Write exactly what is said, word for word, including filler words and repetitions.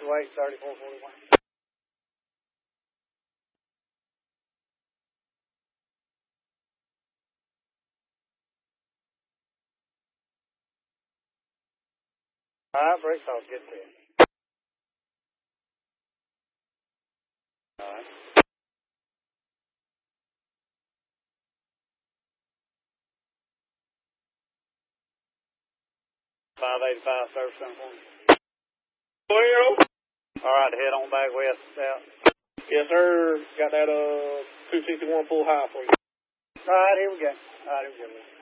Fluctuate thirty-four forty-one. All right, break off. Good to you. All right. five eighty-five, service center for me. Well, All right, head on back west, south. yes, sir. Got that uh two sixty-one full high for you. All right, here we go. All right, here we go.